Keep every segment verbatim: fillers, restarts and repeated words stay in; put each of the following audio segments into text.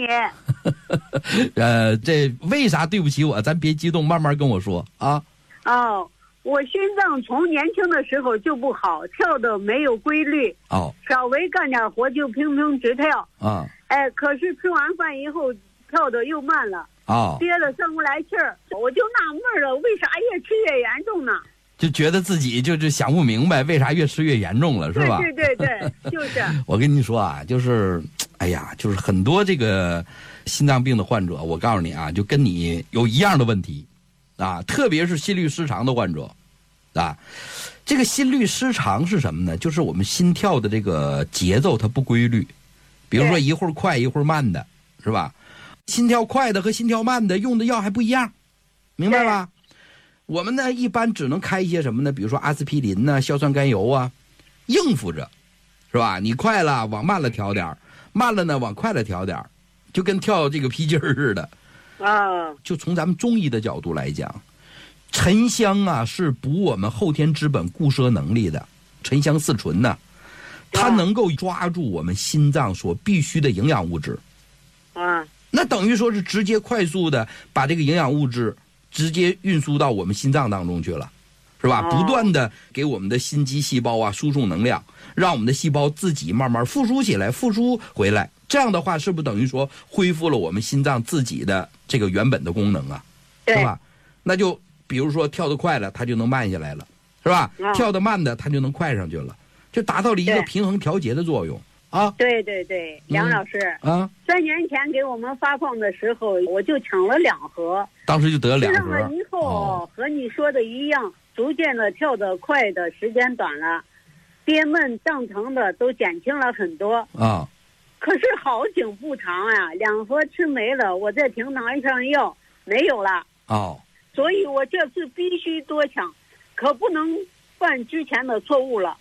呃，这为啥对不起我？咱别激动，慢慢跟我说啊。 哦，我心脏从年轻的时候就不好，跳的没有规律。 哦， 稍微干点活就砰砰直跳。 啊， 哎，可是吃完饭以后跳的又慢了。 啊， 憋了上不来气儿，我就纳闷了，为啥越吃越严重呢？ 就觉得自己就是想不明白，为啥越吃越严重了，是吧？ 对对对对，就是。 我跟你说啊，就是，哎呀，就是很多这个心脏病的患者，我告诉你啊，就跟你有一样的问题，啊，特别是心律失常的患者，啊，这个心律失常是什么呢？就是我们心跳的这个节奏它不规律，比如说一会儿快一会儿慢的，是吧？心跳快的和心跳慢的用的药还不一样，明白吧？我们呢一般只能开一些什么呢？比如说阿司匹林呢、硝酸甘油啊，应付着，是吧？你快了往慢了调点，慢了呢往快了调点，就跟跳这个皮筋儿似的。 啊， 就从咱们中医的角度来讲，沉香啊是补我们后天之本固摄能力的，沉香四醇呢，它能够抓住我们心脏所必需的营养物质。 啊， 那等于说是直接快速的把这个营养物质直接运输到我们心脏当中去了，是吧？ 哦、 不断的给我们的心肌细胞啊输送能量，让我们的细胞自己慢慢复苏起来，复苏回来。这样的话，是不是等于说恢复了我们心脏自己的这个原本的功能啊？是吧？那就比如说跳得快了，它就能慢下来了，是吧？ 哦、 跳得慢的，它就能快上去了，就达到了一个平衡调节的作用。啊， 对对对，梁老师、 嗯、啊， 三年前给我们发放的时候，我就抢了两盒， 当时就得了两盒。 吃上了以后、哦，和你说的一样，逐渐的跳得快的时间短了，憋闷胀疼的都减轻了很多啊。 可是好景不长呀，两盒吃没了，我在平台上药没有了。 哦， 所以我这次必须多抢，可不能犯之前的错误了。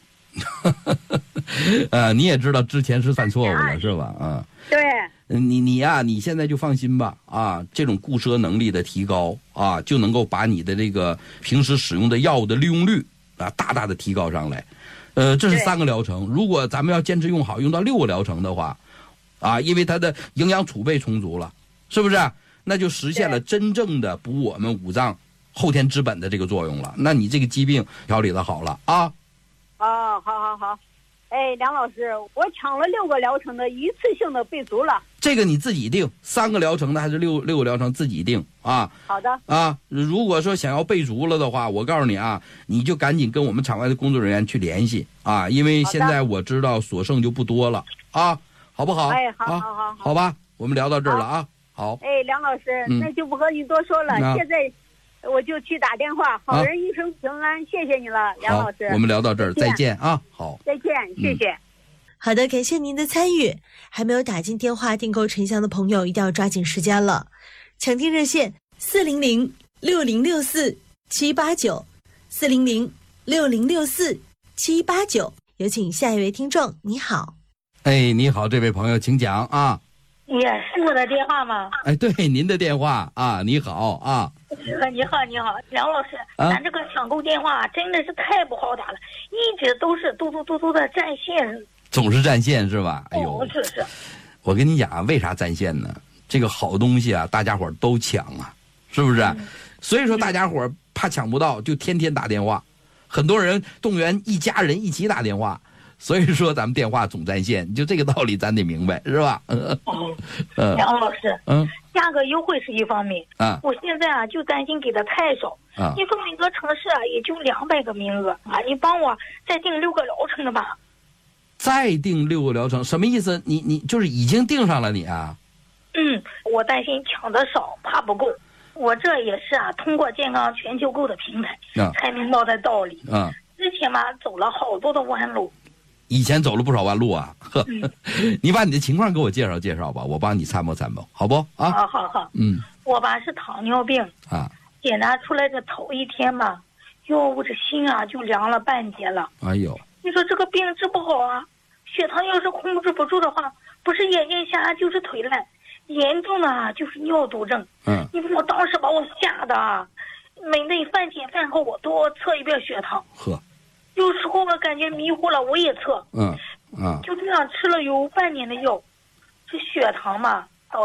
呃，你也知道之前是犯错误了，是吧？啊， 对， 你你呀、啊，你现在就放心吧，啊，这种固摄能力的提高啊，就能够把你的这个平时使用的药物的利用率啊，大大的提高上来。呃，这是三个疗程，如果咱们要坚持用好，用到六个疗程的话，啊，因为它的营养储备充足了，是不是？那就实现了真正的补我们五脏后天之本的这个作用了。那你这个疾病调理的好了啊。 哦，好好好，哎，梁老师，我抢了六个疗程的，一次性的备足了。 这个你自己定，三个疗程的还是六六个疗程自己定啊。 好的。啊， 如果说想要备足了的话，我告诉你啊，你就赶紧跟我们场外的工作人员去联系啊，因为现在我知道所剩就不多了啊，好不好？ 哎，好好好好， 好吧，我们聊到这儿了啊。好。 哎，梁老师，嗯、那就不和你多说了，嗯、现在。我就去打电话，好人一生平安，啊、谢谢你了，梁老师。 我们聊到这儿，再见啊！好， 再见，谢谢、嗯。 好的，感谢您的参与。还没有打进电话订购沉香的朋友，一定要抓紧时间了。抢订热线：四零零六零六四七八九，四零零六零六四七八九。有请下一位听众，你好。 哎，你好，这位朋友，请讲啊。 也是我的电话吗？ 哎，对，您的电话啊，你好啊。 你好，你好，梁老师，啊、咱这个抢购电话真的是太不好打了，一直都是嘟嘟嘟嘟的占线， 总是占线是吧？哎呦， 哦、是是。 我跟你讲啊，为啥占线呢？这个好东西啊，大家伙都抢啊，是不是？嗯、所以说大家伙怕抢不到，就天天打电话，很多人动员一家人一起打电话。所以说咱们电话总占线，就这个道理咱得明白，是吧？嗯， 梁老师，嗯，价格优惠是一方面啊， 我现在啊就担心给的太少啊。你说每个城市啊也就两百个名额啊，你帮我再订六个疗程的吧。 再订六个疗程什么意思？你你就是已经订上了你啊？ 嗯，我担心抢的少，怕不够。我这也是啊，通过健康全球购的平台、啊、才明白的道理。 啊， 之前嘛走了好多的弯路。 以前走了不少弯路啊，呵，嗯、你把你的情况给我介绍介绍吧，我帮你参谋参谋，好不？啊， 好好好，嗯，我吧是糖尿病啊， 检查出来的头一天吧，哟，我这心啊就凉了半截了。 哎呦， 你说这个病治不好啊，血糖要是控制不住的话，不是眼睛瞎就是腿烂，严重的啊就是尿毒症。 嗯， 你说我当时把我吓的啊，每顿饭前饭后我都要测一遍血糖。 呵。 有时候我感觉迷糊了，我也测， 嗯嗯， 就这样吃了有半年的药，这血糖嘛